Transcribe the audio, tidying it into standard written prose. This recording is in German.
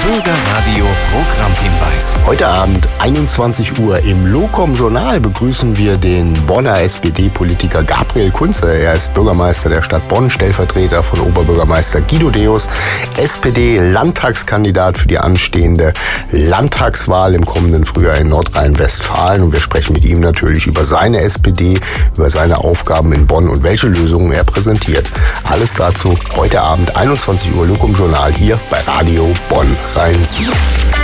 Bürgerradio Programmhinweis. Heute Abend 21 Uhr im Locom Journal begrüßen wir den Bonner SPD-Politiker Gabriel Kunze. Er ist Bürgermeister der Stadt Bonn, Stellvertreter von Oberbürgermeister Guido Deus, SPD-Landtagskandidat für die anstehende Landtagswahl im kommenden Frühjahr in Nordrhein-Westfalen. Und wir sprechen mit ihm natürlich über seine SPD, über seine Aufgaben in Bonn und welche Lösungen er präsentiert. Alles dazu heute Abend 21 Uhr Locom Journal hier bei Radio Bonn Rhein-Sieg.